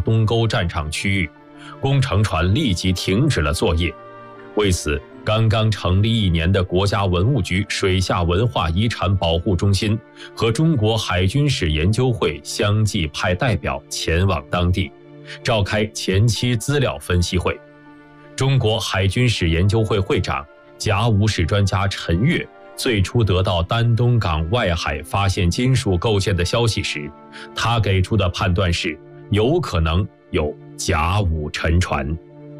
东沟战场区域，工程船立即停止了作业。为此，刚刚成立1年的国家文物局水下文化遗产保护中心和中国海军史研究会相继派代表前往当地，召开前期资料分析会。中国海军史研究会会长、甲午史专家陈岳最初得到丹东港外海发现金属构件的消息时，他给出的判断是有可能有甲午沉船。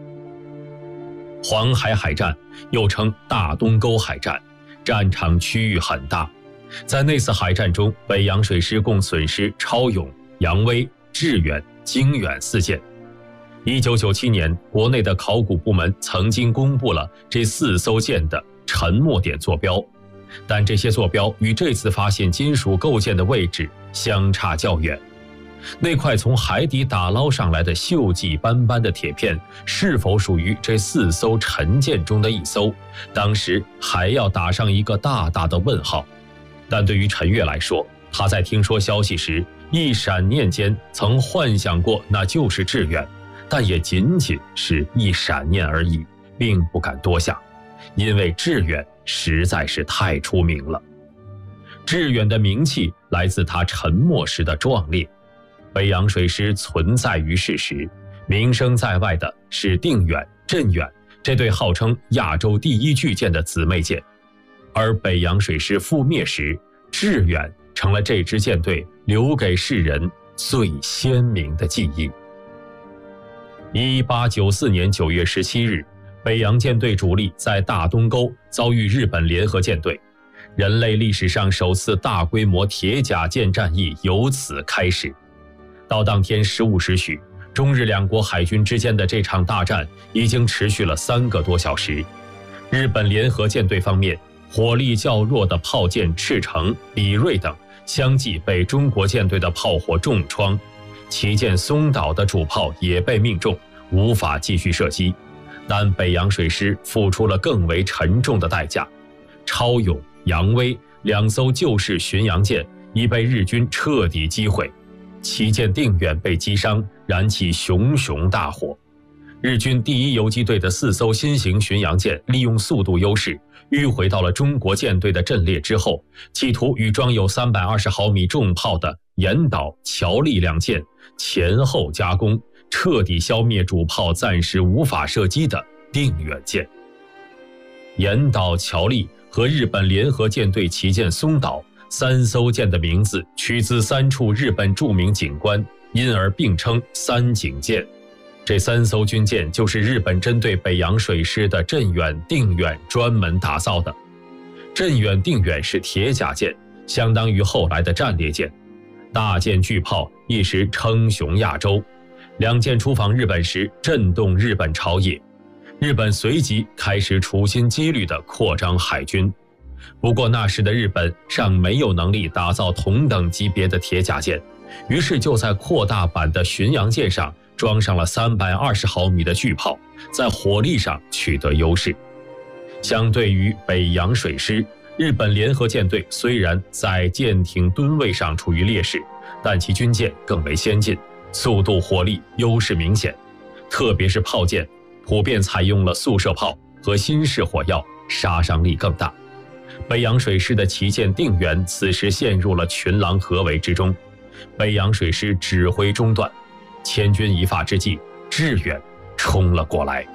黄海海战又称大东沟海战，战场区域很大。在那次海战中，北洋水师共损失超勇、扬威、致远、经远4舰。1997年，国内的考古部门曾经公布了这4艘舰的沉没点坐标，但这些坐标与这次发现金属构件的位置相差较远。那块从海底打捞上来的锈迹斑斑的铁片是否属于这4艘沉舰中的一艘，当时还要打上一个大大的问号。但对于陈岳来说，他在听说消息时一闪念间曾幻想过那就是致远，但也仅仅是一闪念而已，并不敢多想，因为致远实在是太出名了。致远的名气来自他沉没时的壮烈。北洋水师存在于世时，名声在外的是定远、镇远这对号称亚洲第1巨舰的姊妹舰，而北洋水师覆灭时，致远成了这支舰队留给世人最鲜明的记忆。1894年9月17日，北洋舰队主力在大东沟遭遇日本联合舰队，人类历史上首次大规模铁甲舰战役由此开始。到当天15时许，中日两国海军之间的这场大战已经持续了3个多小时。日本联合舰队方面，火力较弱的炮舰赤城、比瑞等相继被中国舰队的炮火重创，旗舰松岛的主炮也被命中，无法继续射击。但北洋水师付出了更为沉重的代价，超勇、扬威2艘旧式巡洋舰已被日军彻底击毁，旗舰定远被击伤，燃起熊熊大火。日军第1游击队的4艘新型巡洋舰利用速度优势，迂回到了中国舰队的阵列之后，企图与装有320毫米重炮的岩岛、乔力2舰前后夹攻，彻底消灭主炮暂时无法射击的定远舰。岩岛、乔力和日本联合舰队旗舰松岛3艘舰的名字取自3处日本著名景观，因而并称3景舰。这3艘军舰就是日本针对北洋水师的镇远、定远专门打造的。镇远、定远是铁甲舰，相当于后来的战列舰，大舰巨炮一时称雄亚洲。2舰出访日本时震动日本朝野，日本随即开始处心积虑地扩张海军。不过那时的日本尚没有能力打造同等级别的铁甲舰，于是就在扩大版的巡洋舰上装上了320毫米的巨炮，在火力上取得优势。相对于北洋水师，日本联合舰队虽然在舰艇吨位上处于劣势，但其军舰更为先进，速度火力优势明显，特别是炮舰普遍采用了速射炮和新式火药，杀伤力更大。北洋水师的旗舰定远此时陷入了群狼合围之中，北洋水师指挥中断，千钧一发之际，致远冲了过来。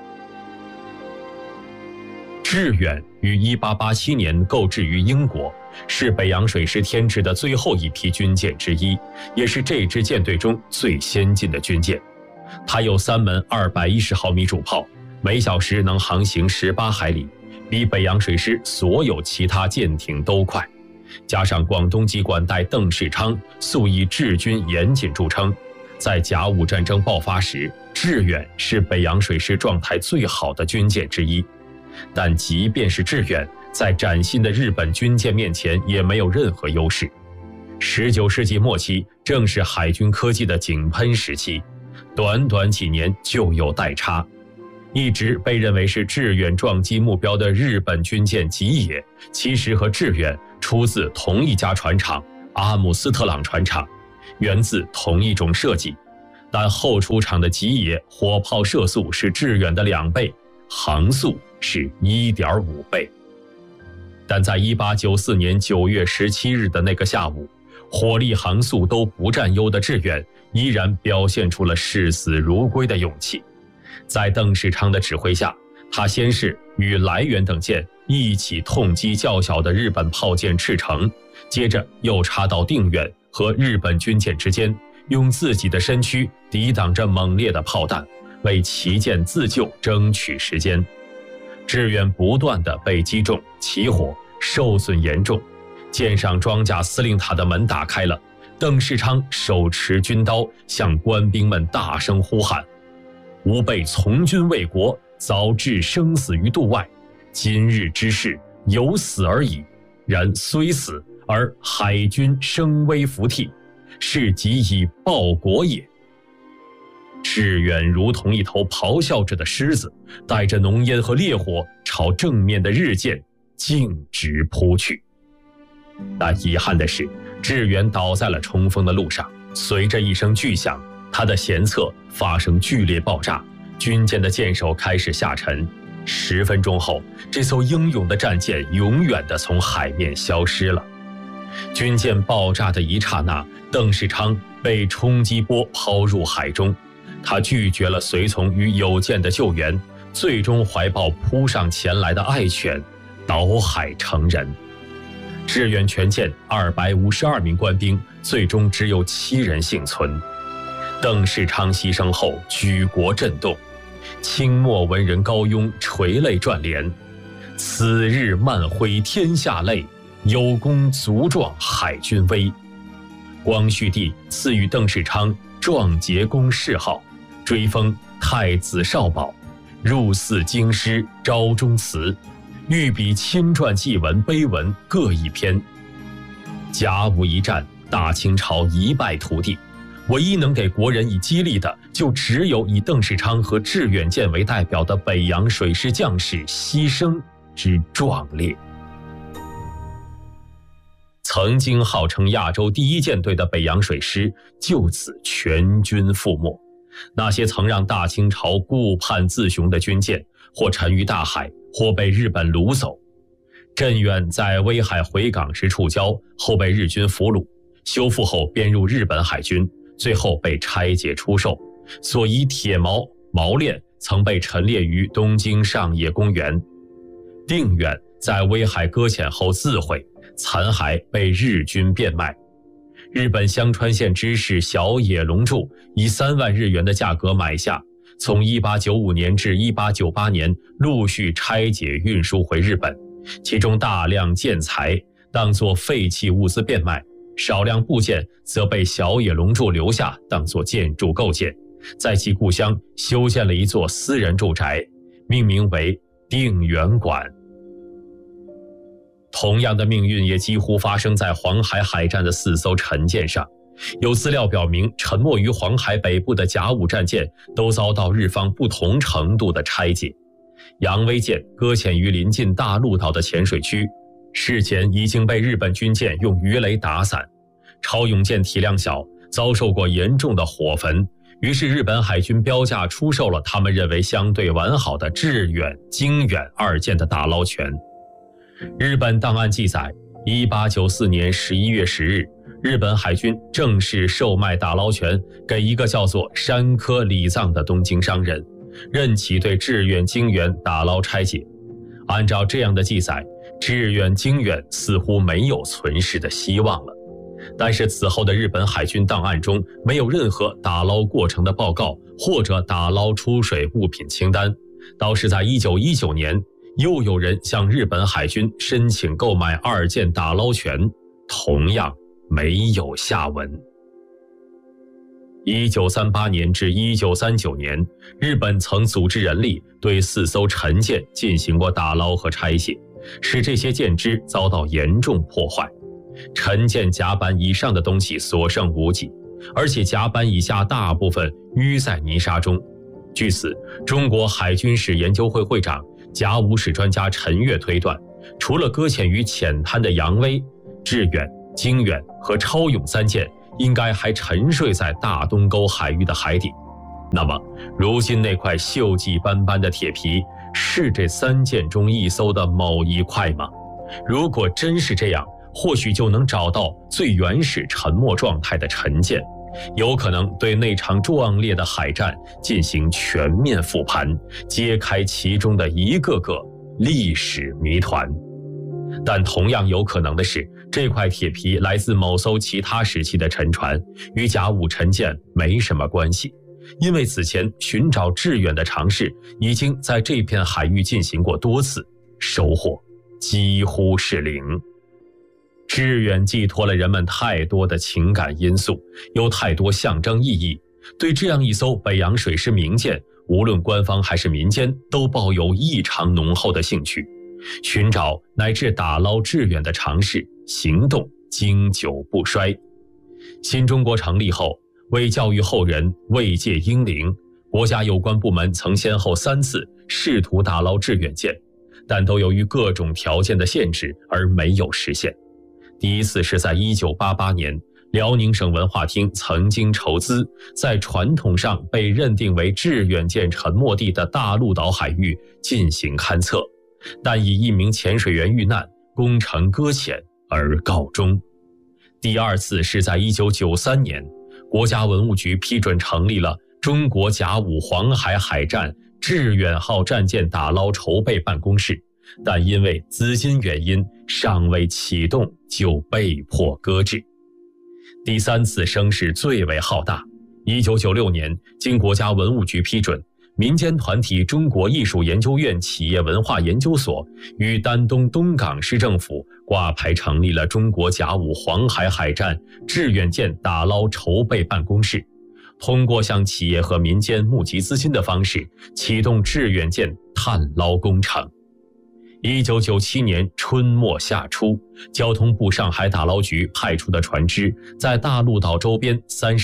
致远于1887年购置于英国，是北洋水师添置的最后一批军舰之一，也是这支舰队中最先进的军舰。它有3门210毫米主炮，每小时能航行18海里，比北洋水师所有其他舰艇都快。加上广东籍管带邓世昌素以治军严谨著称，在甲午战争爆发时，致远是北洋水师状态最好的军舰之一。但即便是致远，在崭新的日本军舰面前也没有任何优势。19世纪末期正是海军科技的井喷时期，短短几年就有代差。一直被认为是致远撞击目标的日本军舰吉野，其实和致远出自同一家船厂阿姆斯特朗船厂，源自同一种设计。 但后出场的吉野火炮射速是致远的2倍，航速是 1.5 倍。但在1894年9月17日的那个下午，火力航速都不占优的致远依然表现出了视死如归的勇气。在邓世昌的指挥下，他先是与来源等舰一起痛击较小的日本炮舰赤城，接着又插到定远和日本军舰之间，用自己的身躯抵挡着猛烈的炮弹，为旗舰自救争取时间。致远不断地被击中起火，受损严重，舰上装甲司令塔的门打开了，邓世昌手持军刀向官兵们大声呼喊：吾辈从军为国，早置生死于度外，今日之事有死而已，然虽死而海军声威服替，是即以报国也。致远如同一头咆哮着的狮子，带着浓烟和烈火朝正面的日舰径直扑去。但遗憾的是，致远倒在了冲锋的路上，随着一声巨响，他的舷侧发生剧烈爆炸，军舰的舰首开始下沉。10分钟后，这艘英勇的战舰永远地从海面消失了。军舰爆炸的一刹那，邓世昌被冲击波抛入海中，他拒绝了随从与友舰的救援，最终怀抱扑上前来的爱犬，倒海成人。致远全舰252名官兵，最终只有7人幸存。邓世昌牺牲后，举国震动，清末文人高庸垂泪撰联：此日漫挥天下泪，有功足壮海军威。光绪帝赐予邓世昌壮节公谥号，追封太子少保，入祀京师昭忠祠，御笔亲传祭文碑文各一篇。甲午一战，大清朝一败涂地，唯一能给国人以激励的，就只有以邓世昌和致远舰为代表的北洋水师将士牺牲之壮烈。曾经号称亚洲第一舰队的北洋水师就此全军覆没，那些曾让大清朝顾盼自雄的军舰，或沉于大海，或被日本掳走。镇远在威海回港时触礁，后被日军俘虏，修复后编入日本海军，最后被拆解出售，所遗铁锚、锚链曾被陈列于东京上野公园。定远在威海搁浅后自毁，残骸被日军变卖。日本香川县知事小野隆助以3万日元的价格买下，从1895年至1898年陆续拆解运输回日本，其中大量建材当作废弃物资变卖，少量部件则被小野隆助留下当作建筑构件，在其故乡修建了一座私人住宅，命名为定远馆。同样的命运也几乎发生在黄海海战的4艘沉舰上。有资料表明，沉没于黄海北部的甲午战舰都遭到日方不同程度的拆解。扬威舰搁浅于临近大陆岛的浅水区，事前已经被日本军舰用鱼雷打散。超勇舰体量小，遭受过严重的火焚，于是日本海军标价出售了他们认为相对完好的致远、经远2舰的打捞权。日本档案记载，1894年11月10日，日本海军正式售卖打捞权给一个叫做山科礼藏的东京商人，任其对致远、经远打捞拆解。按照这样的记载，致远、经远似乎没有存世的希望了。但是此后的日本海军档案中没有任何打捞过程的报告或者打捞出水物品清单，倒是在1919年又有人向日本海军申请购买2舰打捞权，同样没有下文。1938年至1939年，日本曾组织人力对4艘沉舰进行过打捞和拆卸，使这些舰只遭到严重破坏。沉舰甲板以上的东西所剩无几，而且甲板以下大部分淤在泥沙中。据此，中国海军史研究会会长、甲午史专家陈岳推断，除了搁浅于浅滩的扬威、致远、经远和超勇3舰， 应该还沉睡在大东沟海域的海底。那么，如今那块锈迹斑斑的铁皮是这3件中一艘的某一块吗？如果真是这样，或许就能找到最原始沉没状态的沉舰，有可能对那场壮烈的海战进行全面复盘，揭开其中的一个个历史谜团。但同样有可能的是，这块铁皮来自某艘其他时期的沉船，与甲午沉舰没什么关系，因为此前寻找致远的尝试已经在这片海域进行过多次，收获几乎是零。致远寄托了人们太多的情感因素，有太多象征意义，对这样一艘北洋水师名舰，无论官方还是民间都抱有异常浓厚的兴趣。寻找乃至打捞致远的尝试行动经久不衰。新中国成立后，为教育后人慰藉英灵，国家有关部门曾先后3次试图打捞致远舰，但都由于各种条件的限制而没有实现。第一次是在1988年，辽宁省文化厅曾经筹资，在传统上被认定为致远舰沉没地的大陆岛海域进行勘测，但以1名潜水员遇难、工程搁浅而告终。第二次是在1993年，国家文物局批准成立了中国甲午黄海海战致远号战舰打捞筹备办公室，但因为资金原因尚未启动就被迫搁置。第3次声势最为浩大，1996年经国家文物局批准，民间团体中国艺术研究院企业文化研究所与丹东东港市政府挂牌成立了中国甲午黄海海战致远舰打捞筹备办公室，通过向企业和民间募集资金的方式，启动致远舰探捞工程。1997年春末夏初，交通部上海打捞局派出的船只在大陆岛周边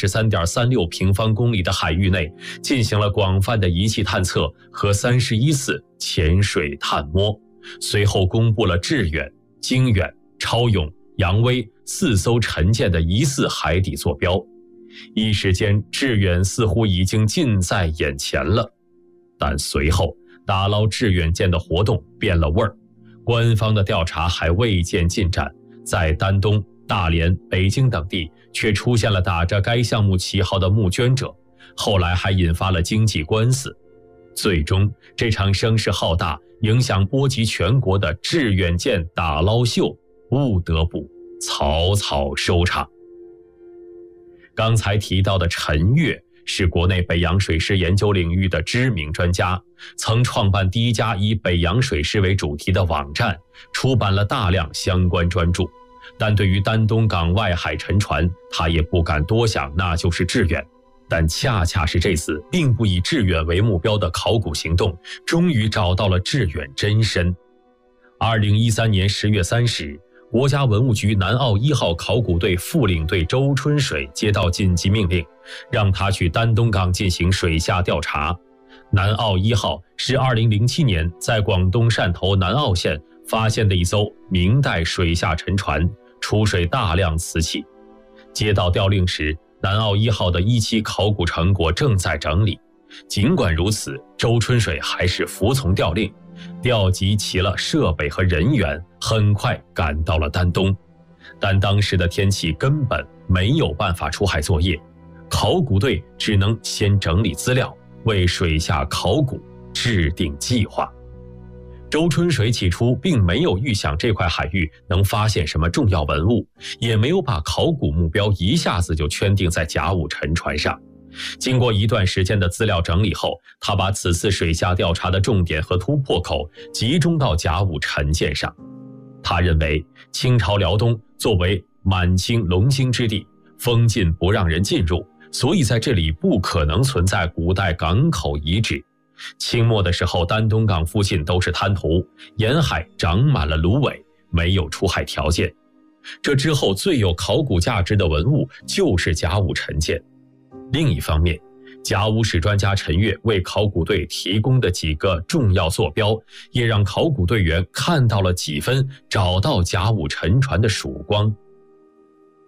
33.36 平方公里的海域内进行了广泛的仪器探测和31次潜水探摸，随后公布了致远、经远、超勇、扬威4艘沉舰的疑似海底坐标。一时间，致远似乎已经近在眼前了，但随后打捞致远舰的活动变了味儿，官方的调查还未见进展，在丹东、大连、北京等地却出现了打着该项目旗号的募捐者，后来还引发了经济官司。最终，这场声势浩大、影响波及全国的致远舰打捞秀不得不草草收场。刚才提到的陈悦是国内北洋水师研究领域的知名专家，曾创办第一家以北洋水师为主题的网站，出版了大量相关专著。但对于丹东港外海沉船，他也不敢多想那就是致远。但恰恰是这次并不以致远为目标的考古行动，终于找到了致远真身。2013年10月30日，国家文物局南澳1号考古队副领队周春水接到紧急命令，让他去丹东港进行水下调查。南澳1号是2007年在广东汕头南澳县发现的一艘明代水下沉船，出水大量瓷器。接到调令时，南澳1号的1期考古成果正在整理。尽管如此，周春水还是服从调令，调集齐了设备和人员，很快赶到了丹东。但当时的天气根本没有办法出海作业，考古队只能先整理资料，为水下考古制定计划。周春水起初并没有预想这块海域能发现什么重要文物，也没有把考古目标一下子就圈定在甲午沉船上。经过一段时间的资料整理后，他把此次水下调查的重点和突破口集中到甲午沉舰上。他认为清朝辽东作为满清龙兴之地，封禁不让人进入，所以在这里不可能存在古代港口遗址。清末的时候，丹东港附近都是滩涂，沿海长满了芦苇，没有出海条件。这之后最有考古价值的文物就是甲午沉舰。另一方面，甲午史专家陈悦为考古队提供的几个重要坐标，也让考古队员看到了几分找到甲午沉船的曙光。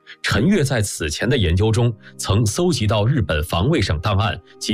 陈岳在此前的研究中曾搜集到日本防卫省档案及